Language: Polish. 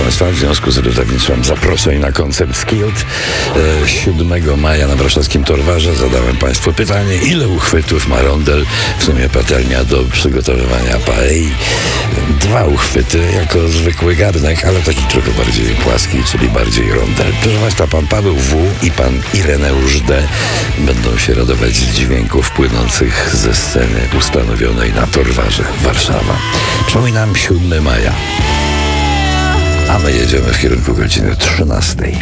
Państwa, w związku z wydawnictwem zaproszeń na koncert Skilled 7 maja na warszawskim Torwarze zadałem Państwu pytanie, ile uchwytów ma rondel, w sumie patelnia do przygotowywania paei. 2 uchwyty jako zwykły garnek, ale taki trochę bardziej płaski, czyli bardziej rondel. Proszę Państwa, pan Paweł W. i pan Ireneusz D. będą się radować z dźwięków płynących ze sceny ustanowionej na Torwarze Warszawa. Przypominam, 7 maja. A my jedziemy w kierunku godziny 13.